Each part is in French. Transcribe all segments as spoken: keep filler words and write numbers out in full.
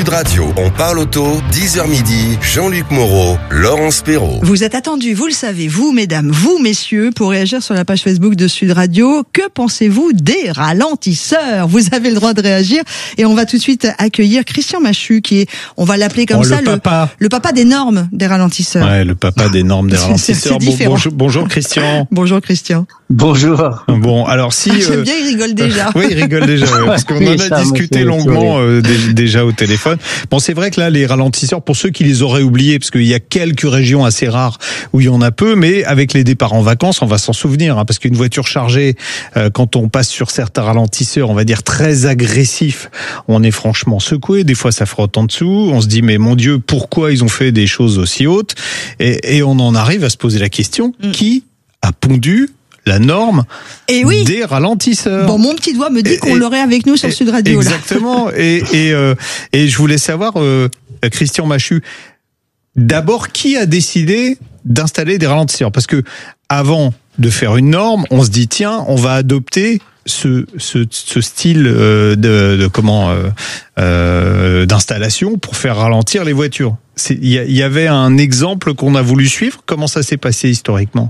Sud Radio, on parle auto, dix heures midi, Jean-Luc Moreau, Laurence Perrault. Vous êtes attendus, vous le savez, vous mesdames, vous messieurs, pour réagir sur la page Facebook de Sud Radio. Que pensez-vous des ralentisseurs? Vous avez le droit de réagir et on va tout de suite accueillir Christian Machu, qui est, on va l'appeler comme oh, ça, le papa. Le, le papa des normes des ralentisseurs. Ouais, le papa des normes des ralentisseurs. Bon, bonjour, bonjour Christian. Bonjour Christian. Bonjour. Bon, alors si... Ah, j'aime euh, bien, il rigole déjà. Oui, il rigole déjà, ouais, parce qu'on oui, en a ça, discuté longuement euh, dé- déjà au téléphone. Bon, c'est vrai que là, les ralentisseurs, pour ceux qui les auraient oubliés, parce qu'il y a quelques régions assez rares où il y en a peu, mais avec les départs en vacances, on va s'en souvenir, hein, parce qu'une voiture chargée, euh, quand on passe sur certains ralentisseurs, on va dire très agressifs, on est franchement secoué. Des fois, ça frotte en dessous. On se dit, mais mon Dieu, pourquoi ils ont fait des choses aussi hautes? Et, et on en arrive à se poser la question, mmh. qui a pondu la norme et oui. des ralentisseurs? Bon, mon petit doigt me dit et, qu'on et, l'aurait avec nous sur et, Sud Radio. Exactement. Là. et, et, euh, et je voulais savoir, euh, Christian Machu, d'abord, qui a décidé d'installer des ralentisseurs? Parce que avant de faire une norme, on se dit, tiens, on va adopter ce, ce, ce style de, de comment euh, euh, d'installation pour faire ralentir les voitures. Il y, y avait un exemple qu'on a voulu suivre. Comment ça s'est passé historiquement?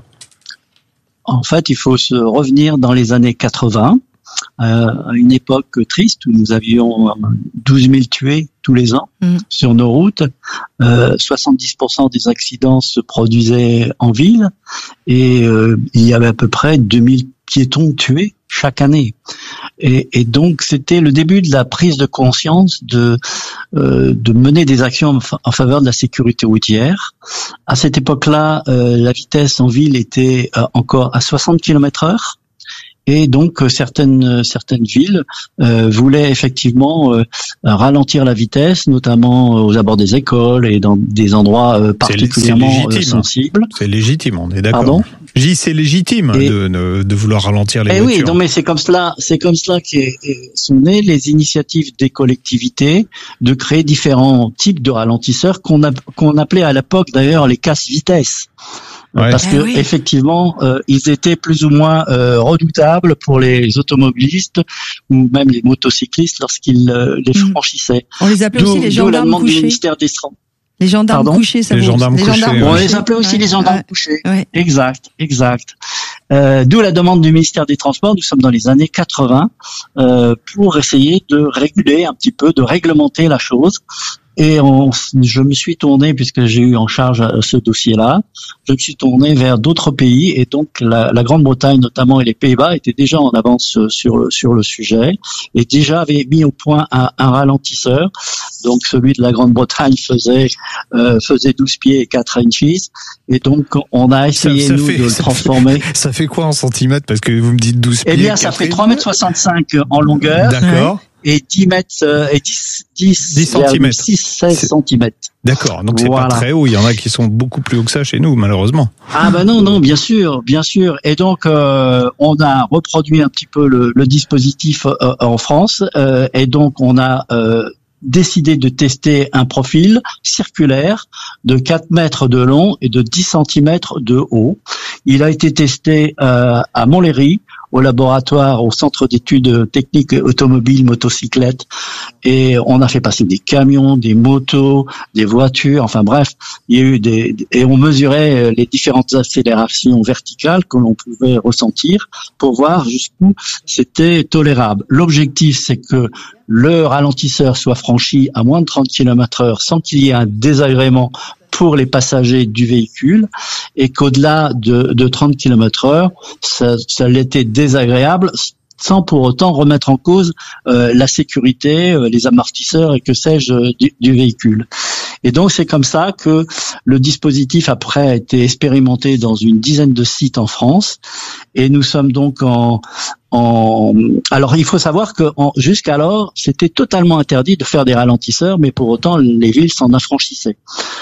En fait, il faut se revenir dans les années quatre-vingts, euh, à une époque triste où nous avions douze mille tués tous les ans mmh. sur nos routes. Euh, soixante-dix pour cent des accidents se produisaient en ville et euh, il y avait à peu près deux mille piétons tués chaque année. Et, et donc, c'était le début de la prise de conscience de euh, de mener des actions en, fa- en faveur de la sécurité routière. À cette époque-là, euh, la vitesse en ville était euh, encore à soixante kilomètres heure. Et donc euh, certaines certaines villes euh, voulaient effectivement euh, ralentir la vitesse, notamment aux abords des écoles et dans des endroits euh, particulièrement c'est, c'est euh, sensibles. C'est légitime, on est d'accord. Pardon ? Je dis c'est légitime et, de, de de vouloir ralentir les et voitures. Oui, non mais c'est comme cela, c'est comme cela qu'est sont nées les initiatives des collectivités de créer différents types de ralentisseurs qu'on a qu'on appelait à l'époque d'ailleurs les casse-vitesses. Ouais. Parce que ah oui. effectivement, euh, ils étaient plus ou moins euh, redoutables pour les automobilistes ou même les motocyclistes lorsqu'ils euh, les franchissaient. On les appelait d'où, aussi les gendarmes couchés. Du ministère des Transports. Les gendarmes Pardon couchés, ça les vous... gendarmes les couchés. gendarmes On couchés. les appelait aussi ouais. les gendarmes ouais. couchés. Ouais. Exact, exact. Euh, d'où la demande du ministère des Transports. Nous sommes dans les années quatre-vingts euh, pour essayer de réguler un petit peu, de réglementer la chose. Et on, je me suis tourné, puisque j'ai eu en charge ce dossier-là, je me suis tourné vers d'autres pays, et donc la, la Grande-Bretagne notamment et les Pays-Bas étaient déjà en avance sur le, sur le sujet, et déjà avaient mis au point un, un ralentisseur. Donc celui de la Grande-Bretagne faisait euh, faisait douze pieds et quatre inches, et donc on a essayé ça, ça nous fait, de le ça transformer. Fait, ça fait quoi en centimètres? Parce que vous me dites douze pieds. Eh bien, ça fait trois mètres soixante-cinq en longueur. D'accord. Et dix mètres, euh, et dix, dix, dix centimètres. six, seize centimètres. D'accord. Donc c'est voilà. Pas très haut. Il y en a qui sont beaucoup plus haut que ça chez nous, malheureusement. Ah ben non, non, bien sûr, bien sûr. Et donc, euh, on a reproduit un petit peu le, le dispositif euh, en France. Euh, et donc, on a euh, décidé de tester un profil circulaire de quatre mètres de long et de dix centimètres de haut. Il a été testé euh, à Montlhéry, au laboratoire, au centre d'études techniques automobiles, motocyclettes, et on a fait passer des camions, des motos, des voitures, enfin bref, il y a eu des, et on mesurait les différentes accélérations verticales que l'on pouvait ressentir pour voir jusqu'où c'était tolérable. L'objectif, c'est que le ralentisseur soit franchi à moins de trente kilomètres heure sans qu'il y ait un désagrément pour les passagers du véhicule, et qu'au-delà de, de trente kilomètres heure, ça, ça l'était désagréable, sans pour autant remettre en cause euh, la sécurité, euh, les amortisseurs et que sais-je du, du véhicule. Et donc c'est comme ça que le dispositif après a été expérimenté dans une dizaine de sites en France, et nous sommes donc en En... Alors, il faut savoir que en... jusqu'alors, c'était totalement interdit de faire des ralentisseurs, mais pour autant, les villes s'en affranchissaient.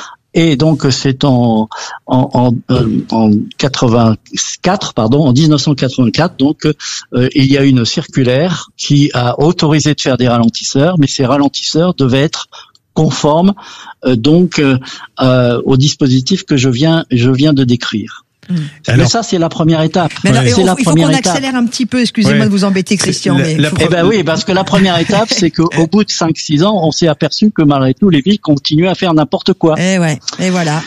Et donc, c'est en, en, en, euh, en quatre-vingt-quatre, pardon, en dix-neuf cent quatre-vingt-quatre, donc, euh, il y a une circulaire qui a autorisé de faire des ralentisseurs, mais ces ralentisseurs devaient être conformes, euh, donc, euh, euh, au dispositif que je viens, je viens de décrire. Mmh. Alors, mais ça, c'est la première étape. Mais alors, ouais. c'est on, la il faut qu'on étape. accélère un petit peu. Excusez-moi ouais. de vous embêter, Christian. La, mais la, eh ben oui, parce que la première étape, c'est qu'au bout de cinq six ans, on s'est aperçu que malgré tout, les villes continuent à faire n'importe quoi. Et ouais. Et voilà.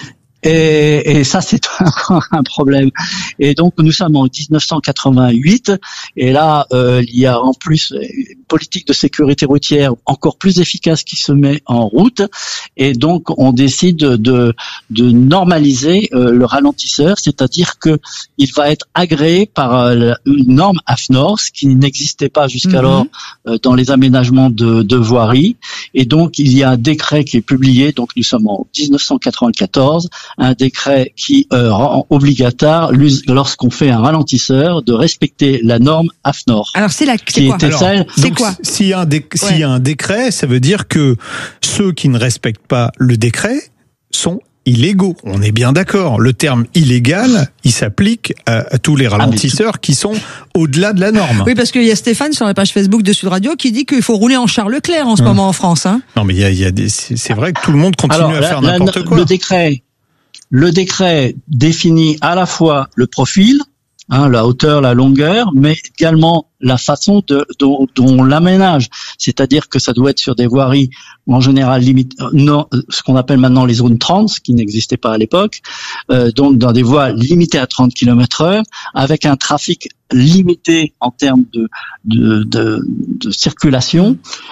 Et, et ça, c'est encore un problème. Et donc, nous sommes en dix-neuf cent quatre-vingt-huit, et là, euh, il y a en plus une politique de sécurité routière encore plus efficace qui se met en route, et donc on décide de, de normaliser euh, le ralentisseur, c'est-à-dire que il va être agréé par euh, une norme A F N O R, ce qui n'existait pas jusqu'alors mm-hmm. euh, dans les aménagements de, de voirie, et donc il y a un décret qui est publié, donc nous sommes en dix-neuf cent quatre-vingt-quatorze, un décret qui euh, rend obligatoire, lorsqu'on fait un ralentisseur, de respecter la norme A F N O R. Alors c'est la c'est quoi Alors, celle, donc, quoi s'il y a un dé- ouais. s'il y a un décret, ça veut dire que ceux qui ne respectent pas le décret sont illégaux. On est bien d'accord. Le terme illégal, il s'applique à, à tous les ralentisseurs ah, qui sont au-delà de la norme. Oui, parce qu'il y a Stéphane sur la page Facebook de Sud Radio qui dit qu'il faut rouler en Charles Leclerc en ce hum. moment en France. Hein. Non, mais il y a, il y a des, c'est, c'est vrai que tout le monde continue Alors, à la, faire la, n'importe quoi. Le décret, le décret définit à la fois le profil, hein, la hauteur, la longueur, mais également la façon de, dont, dont on l'aménage. C'est-à-dire que ça doit être sur des voiries en général limite, non, ce qu'on appelle maintenant les zones trente, ce qui n'existait pas à l'époque, euh, donc dans des voies limitées à trente kilomètres heure, avec un trafic limité en termes de, de, de, de circulation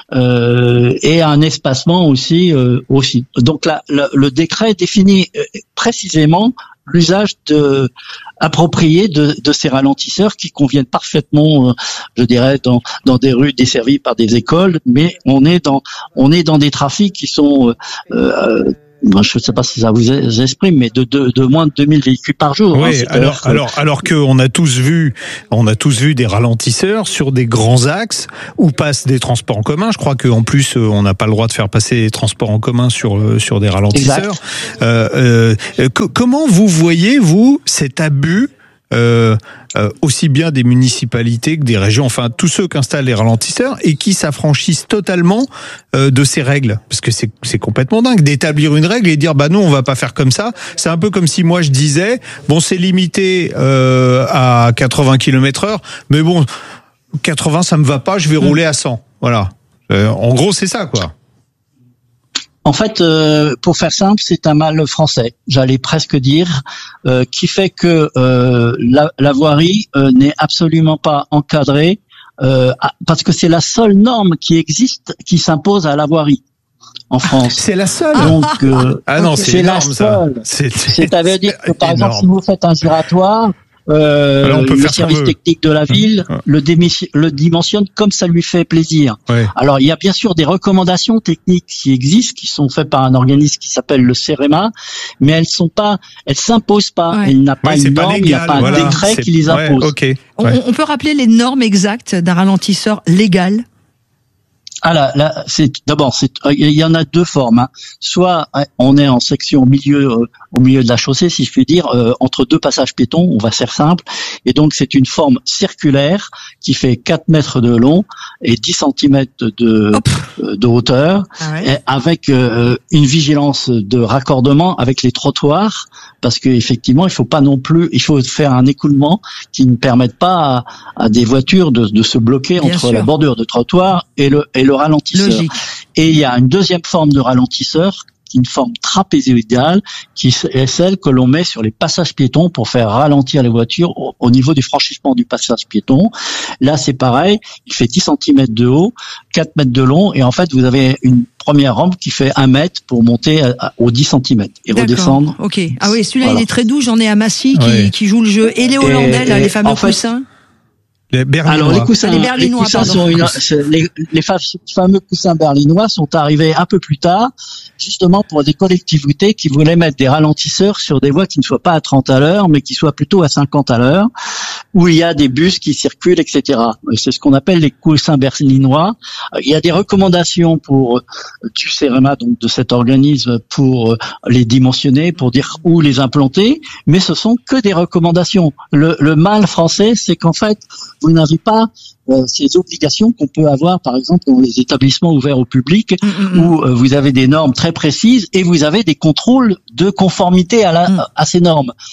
euh, et un espacement aussi. Euh, aussi. Donc là, le, le décret définit précisément l'usage de, approprié de, de ces ralentisseurs qui conviennent parfaitement, euh, je dirais, dans, dans des rues desservies par des écoles, mais on est dans, on est dans des trafics qui sont, euh, euh, je ne sais pas si ça vous exprime, mais de, de, de moins de deux mille véhicules par jour. Oui, hein, alors, que... alors, alors que on a tous vu, on a tous vu des ralentisseurs sur des grands axes où passent des transports en commun. Je crois qu'en plus, on n'a pas le droit de faire passer les transports en commun sur sur des ralentisseurs. Euh, euh, que, comment vous voyez vous cet abus? Euh, euh, aussi bien des municipalités que des régions, enfin tous ceux qui installent les ralentisseurs et qui s'affranchissent totalement euh, de ces règles, parce que c'est c'est complètement dingue d'établir une règle et dire bah non on va pas faire comme ça. C'est un peu comme si moi je disais bon c'est limité euh, à quatre-vingts kilomètres heure, mais bon quatre-vingts ça me va pas, je vais rouler à cent. Voilà. Euh, en gros c'est ça quoi. En fait, euh, pour faire simple, c'est un mal français, j'allais presque dire, euh, qui fait que euh, la, la voirie euh, n'est absolument pas encadrée, euh, parce que c'est la seule norme qui existe, qui s'impose à la voirie en France. C'est la seule. Donc, euh, ah non, c'est, c'est énorme, la seule. Ça. C'est, c'est, C'est-à-dire que par énorme. exemple, si vous faites un giratoire, Euh, Alors on peut le faire service technique de la ville mmh. le, démission, le dimensionne comme ça lui fait plaisir. Ouais. Alors il y a bien sûr des recommandations techniques qui existent, qui sont faites par un organisme qui s'appelle le CEREMA, mais elles sont pas, elles s'imposent pas. Ouais. Il n'y a pas ouais, une norme, il n'y a pas voilà. un décret c'est... qui les impose. Ouais, okay. ouais. On, on peut rappeler les normes exactes d'un ralentisseur légal? Ah là, là, c'est d'abord, c'est il y en a deux formes. Hein. Soit on est en section au milieu, euh, au milieu de la chaussée, si je puis dire, euh, entre deux passages piétons. On va faire simple. Et donc c'est une forme circulaire qui fait quatre mètres de long et dix centimètres de euh, de hauteur, ah ouais. et avec euh, une vigilance de raccordement avec les trottoirs, parce que effectivement, il faut pas non plus, il faut faire un écoulement qui ne permette pas à, à des voitures de, de se bloquer Bien entre sûr. la bordure de trottoir et le et le ralentisseur. Logique. Et il y a une deuxième forme de ralentisseur, qui est une forme trapézoïdale, qui est celle que l'on met sur les passages piétons pour faire ralentir les voitures au, au niveau du franchissement du passage piéton. Là, c'est pareil, il fait dix centimètres de haut, quatre mètres de long, et en fait, vous avez une première rampe qui fait un mètre pour monter à, à, aux dix centimètres et D'accord. redescendre. Ok. Ah oui, celui-là, voilà. il est très doux. J'en ai à Massy qui, ouais. qui joue le jeu. Et les Hollandais, et, là, les fameux en fait, coussins. Les berlinois. Alors les coussins, les berlinois, les, coussins sont une, les, les fameux coussins berlinois sont arrivés un peu plus tard, justement pour des collectivités qui voulaient mettre des ralentisseurs sur des voies qui ne soient pas à trente à l'heure, mais qui soient plutôt à cinquante à l'heure, où il y a des bus qui circulent, et cetera. C'est ce qu'on appelle les coussins berlinois. Il y a des recommandations pour du CEREMA, donc de cet organisme, pour les dimensionner, pour dire où les implanter, mais ce sont que des recommandations. Le, le mal français, c'est qu'en fait, vous n'avez pas euh, ces obligations qu'on peut avoir, par exemple, dans les établissements ouverts au public, mmh, où euh, vous avez des normes très précises et vous avez des contrôles de conformité à, la, mmh. à ces normes.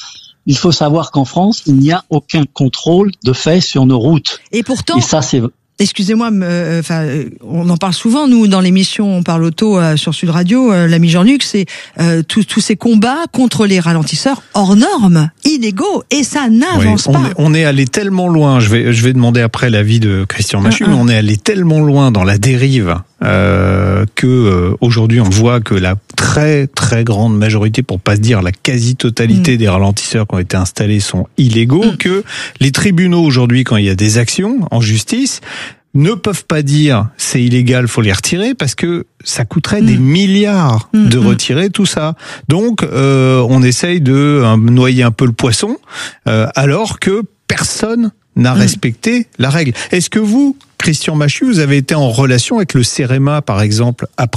il faut savoir qu'en France, il n'y a aucun contrôle de fait sur nos routes. Et pourtant, et ça, c'est... excusez-moi, enfin, euh, on en parle souvent, nous, dans l'émission, on parle auto euh, sur Sud Radio, euh, l'ami Jean-Luc, c'est euh, tous tous ces combats contre les ralentisseurs hors normes, illégaux, et ça n'avance oui, on pas. Est, on est allé tellement loin, je vais, je vais demander après l'avis de Christian Machu, uh-huh. mais on est allé tellement loin dans la dérive euh, que euh, aujourd'hui on voit que la très très grande majorité, pour pas se dire la quasi-totalité mmh. des ralentisseurs qui ont été installés sont illégaux, mmh. que les tribunaux aujourd'hui, quand il y a des actions en justice, ne peuvent pas dire c'est illégal, faut les retirer, parce que ça coûterait mmh. des milliards mmh. de retirer tout ça. Donc euh, on essaye de euh, noyer un peu le poisson, euh, alors que personne n'a mmh. respecté la règle. Est-ce que vous, Christian Machu, vous avez été en relation avec le CEREMA, par exemple, après ?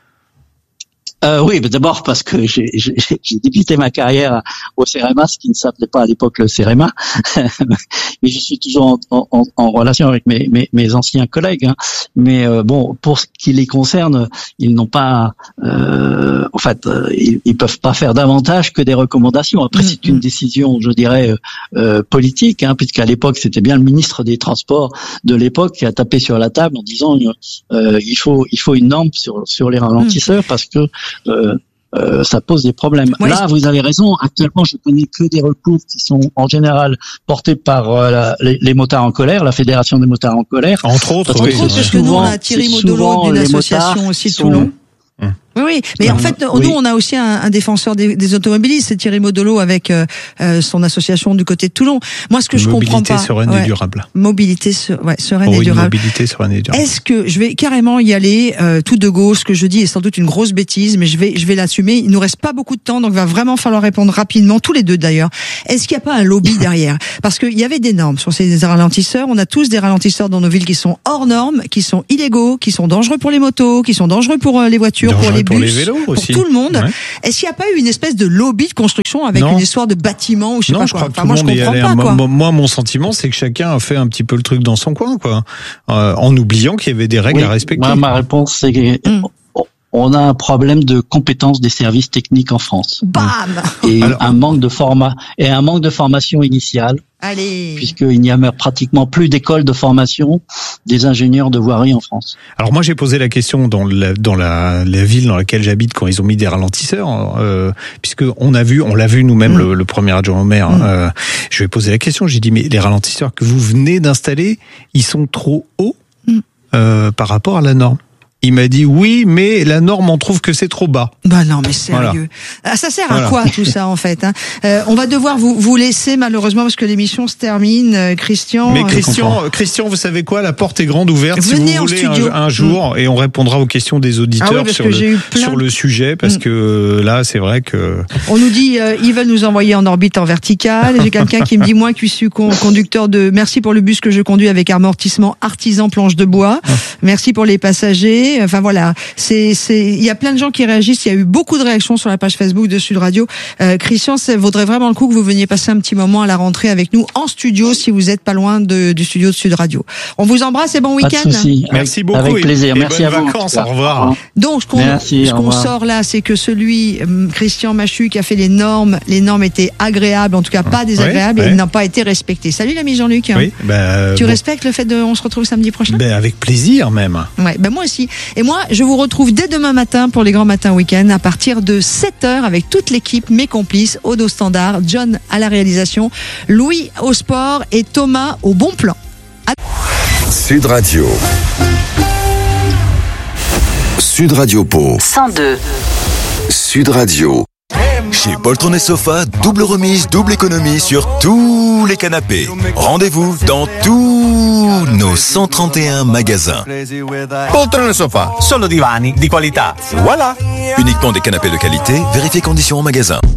Euh, oui, mais d'abord parce que j'ai, j'ai, j'ai débuté ma carrière au CEREMA, ce qui ne s'appelait pas à l'époque le CEREMA, mais je suis toujours en, en, en relation avec mes, mes, mes anciens collègues. Hein. Mais euh, bon, pour ce qui les concerne, ils n'ont pas, euh, en fait, euh, ils, ils peuvent pas faire davantage que des recommandations. Après, c'est une décision, je dirais, euh, politique, hein, puisqu'à l'époque, c'était bien le ministre des Transports de l'époque qui a tapé sur la table en disant euh, il faut, il faut une norme sur sur les ralentisseurs parce que Euh, euh, ça pose des problèmes. Ouais. Là, vous avez raison. Actuellement, je connais que des recours qui sont en général portés par euh, la, les, les motards en colère, la Fédération des motards en colère. Entre autres, parce, oui, entre autres, parce que nous, on a Thierry Modolo d'une association aussi de Toulon. Hum. Oui, oui, mais en fait, oui. nous, on a aussi un, un défenseur des, des automobilistes, c'est Thierry Modolo avec euh, son association du côté de Toulon. Moi, ce que je comprends pas, mobilité sereine ouais, et durable. Mobilité, ouais, sereine oh, et durable. Mobilité sereine et durable. Est-ce que je vais carrément y aller euh, tout de go? Ce que je dis est sans doute une grosse bêtise, mais je vais, je vais l'assumer. Il nous reste pas beaucoup de temps, donc il va vraiment falloir répondre rapidement, tous les deux d'ailleurs. Est-ce qu'il n'y a pas un lobby derrière? Parce qu'il y avait des normes sur ces ralentisseurs. On a tous des ralentisseurs dans nos villes qui sont hors normes, qui sont illégaux, qui sont dangereux pour les motos, qui sont dangereux pour les voitures, dangereux pour les bus, pour les vélos aussi. Pour tout le monde. Ouais. Est-ce qu'il n'y a pas eu une espèce de lobby de construction avec non. une histoire de bâtiment ou je sais non, pas je quoi. Crois que enfin, moi, je comprends pas, un, quoi. Moi, mon sentiment, c'est que chacun a fait un petit peu le truc dans son coin, quoi, euh, en oubliant qu'il y avait des règles oui, à respecter. Moi, ma réponse, c'est que mm. on a un problème de compétence des services techniques en France. Bam. Et Alors, un manque de format et un manque de formation initiale. Allez. Puisqu'il n'y a pratiquement plus d'école de formation des ingénieurs de voirie en France. Alors moi j'ai posé la question dans la, dans la, la ville dans laquelle j'habite quand ils ont mis des ralentisseurs, euh, puisque on a vu, on l'a vu nous-mêmes mmh. le, le premier adjoint au maire. Mmh. Euh, je lui ai posé la question, j'ai dit mais les ralentisseurs que vous venez d'installer, ils sont trop hauts mmh. euh, par rapport à la norme. Il m'a dit oui, mais la norme, on trouve que c'est trop bas. Bah non, mais sérieux. Voilà. Ah, ça sert à voilà. quoi tout ça en fait hein euh, On va devoir vous vous laisser malheureusement parce que l'émission se termine. Euh, Christian. Mais Christian, euh, Christian, vous savez quoi? La porte est grande ouverte. Venez si vous voulez un, un jour, mmh. et on répondra aux questions des auditeurs ah oui, sur, le, plein... sur le sujet, parce mmh. que là, c'est vrai que. On nous dit euh, ils veulent nous envoyer en orbite en verticale. J'ai quelqu'un qui me dit moi qui suis conducteur de. Merci pour le bus que je conduis avec amortissement artisan planche de bois. Ah. Merci pour les passagers. Enfin voilà. C'est, c'est, il y a plein de gens qui réagissent. Il y a eu beaucoup de réactions sur la page Facebook de Sud Radio. Euh, Christian, ça vaudrait vraiment le coup que vous veniez passer un petit moment à la rentrée avec nous en studio, si vous êtes pas loin de, du studio de Sud Radio. On vous embrasse et bon week-end. Pas de souci. Merci beaucoup. Avec plaisir. Et Merci bonnes à vous. Vacances. Au revoir. Donc, ce qu'on, Merci, ce qu'on sort là, c'est que celui, Christian Machu, qui a fait les normes, les normes étaient agréables, en tout cas pas désagréables, ouais, ouais. et elles n'ont pas été respectées. Salut l'ami Jean-Luc. Oui, bah, tu bon. respectes le fait de, on se retrouve samedi prochain? Ben, avec plaisir même. Ouais, ben moi aussi. Et moi, je vous retrouve dès demain matin pour les grands matins week-end à partir de sept heures avec toute l'équipe, mes complices, Aude au standard, John à la réalisation, Louis au sport et Thomas au bon plan. À... Sud Radio. Sud Radio Pau. cent deux. Sud Radio. Chez Poltron et Sofa, double remise, double économie sur tous les canapés. Rendez-vous dans tous nos cent trente et un magasins. Poltron et Sofa, solo divani di qualità. Voilà. Uniquement des canapés de qualité, vérifiez conditions en magasin.